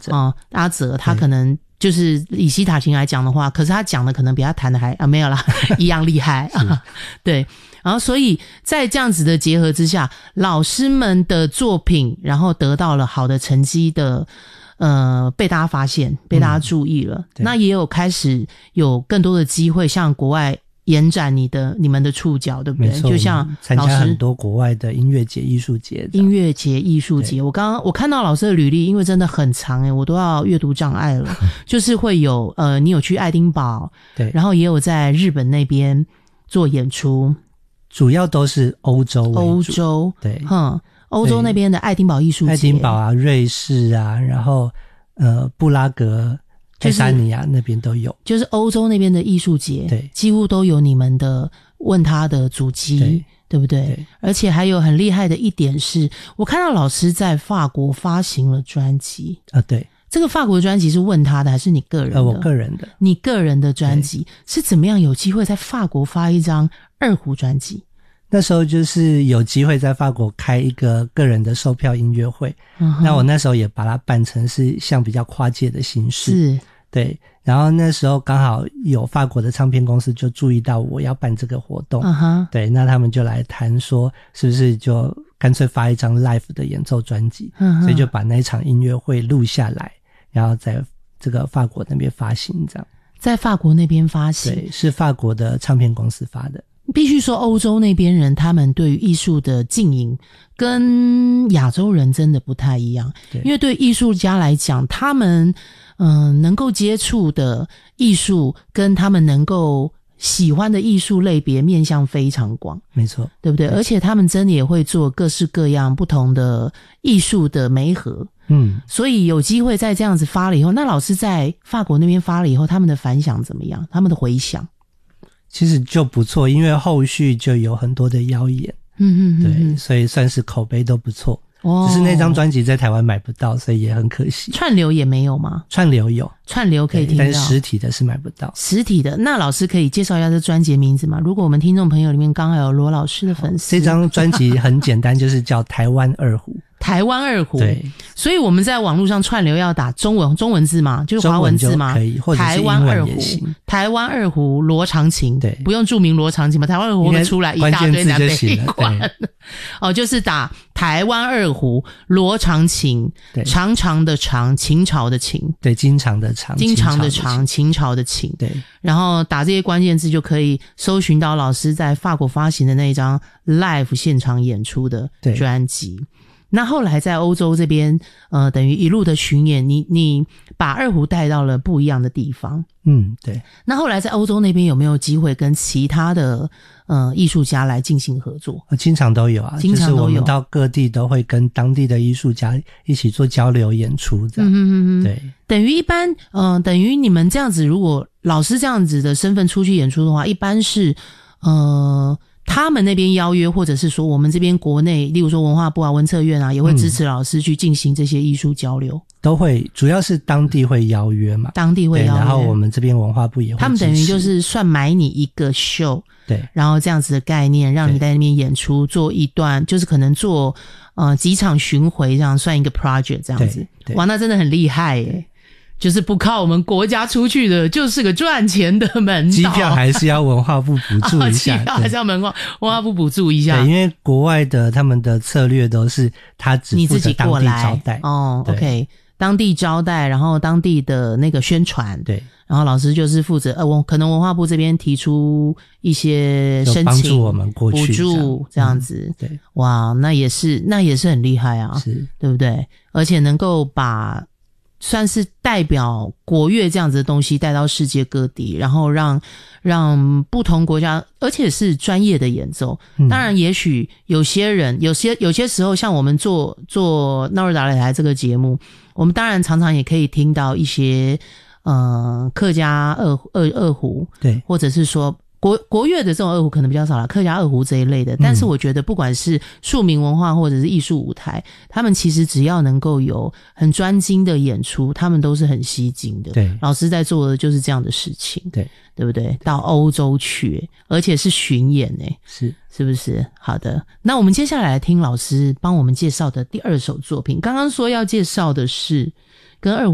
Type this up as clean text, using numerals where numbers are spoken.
着阿泽他可能就是以西塔琴来讲的话，可是他讲的可能比他弹的还没有啦一样厉害对，然后所以在这样子的结合之下，老师们的作品然后得到了好的成绩的被大家发现，被大家注意了，那也有开始有更多的机会向国外延展你们的触角，对不对？就像参加很多国外的音乐节、艺术节。 我看到老师的履历，因为真的很长我都要阅读障碍了。就是会有你有去爱丁堡，对，然后也有在日本那边做演出， 主要都是欧洲为主。对， 欧洲那边的爱丁堡艺术节， 爱丁堡啊、瑞士啊，然后布拉格。爱沙尼亚那边都有， 就是欧洲那边的艺术节，对，几乎都有你们的问他的足迹，对不对？对，而且还有很厉害的一点是，我看到老师在法国发行了专辑对， 这个法国的专辑是问他的还是你个人的？ 我个人的。 你个人的专辑是怎么样有机会在法国发一张二胡专辑？ 那时候就是有机会在法国开一个个人的售票音乐会，那我那时候也把它办成是像比较跨界的形式，是，对，然后那时候刚好有法国的唱片公司就注意到我要办这个活动，对，那他们就来谈说是不是就干脆发一张 live 的演奏专辑，所以就把那一场音乐会录下来，然后在这个法国那边发行，这样。在法国那边发行？对，是法国的唱片公司发的。 必须说欧洲那边人他们对于艺术的经营跟亚洲人真的不太一样，因为对艺术家来讲，他们能够接触的艺术跟他们能够喜欢的艺术类别面向非常广， 没错， 对不对？而且他们真的也会做各式各样不同的艺术的媒合，所以有机会在这样子发了以后，那老师在法国那边发了以后，他们的反响怎么样？他们的回响？ 其实就不错，因为后续就有很多的邀演，对，所以算是口碑都不错。只是那张专辑在台湾买不到，所以也很可惜。串流也没有吗？串流有，串流可以听到，但是实体的是买不到。实体的，那老师可以介绍一下这专辑的名字吗？如果我们听众朋友里面刚好有罗老师的粉丝，这张专辑很简单，就是叫台湾二胡。台湾二胡，对，所以我们在网络上串流要打中文字吗？就是华文字吗？可以，或者是英文也行。台湾二胡罗长琴，对，不用注明罗长琴嘛，台湾二胡会出来一大堆南北管。就是打台湾二胡罗长琴，长长的长，秦朝的秦，对，经常的长，经常的长，秦朝的秦，对，然后打这些关键字就可以搜寻到老师在法国发行的那一张 live 现场演出的专辑。那后来在欧洲这边等于一路的巡演，你把二胡带到了不一样的地方。对。那后来在欧洲那边有没有机会跟其他的艺术家来进行合作？经常都有啊，经常都有，就是我们到各地都会跟当地的艺术家一起做交流演出这样。对。等于一般等于你们这样子，如果老师这样子的身份出去演出的话，一般是他们那边邀约，或者是说我们这边国内，例如说文化部啊、文策院啊，也会支持老师去进行这些艺术交流。都会，主要是当地会邀约嘛，当地会邀约，然后我们这边文化部也会支持。他们等于就是算买你一个秀，对，然后这样子的概念，让你在那边演出，做一段，就是可能做几场巡回，这样算一个 project 这样子。哇，那真的很厉害耶！就是不靠我们国家出去的，就是个赚钱的门道。机票还是要文化部补助一下，机票还是要文化部补助一下。对，因为国外的他们的策略都是他只负责当地招待。OK， 当地招待，然后当地的那个宣传。对，然后老师就是负责可能文化部这边提出一些申请，帮助我们过去补助这样子。对，哇，那也是很厉害啊，是，对不对？而且能够把算是代表国乐这样子的东西带到世界各地，然后让不同国家，而且是专业的演奏。当然也许有些人有些时候，像我们做纳瑞达擂台这个节目，我们当然常常也可以听到一些客家二胡，对，或者是说国乐的这种二胡可能比较少啦，客家二胡这一类的。但是我觉得不管是庶民文化或者是艺术舞台，他们其实只要能够有很专精的演出，他们都是很吸睛的。对，老师在做的就是这样的事情。对，对不对？到欧洲去，而且是巡演是不是？好的，那我们接下来听老师帮我们介绍的第二首作品。刚刚说要介绍的是跟二胡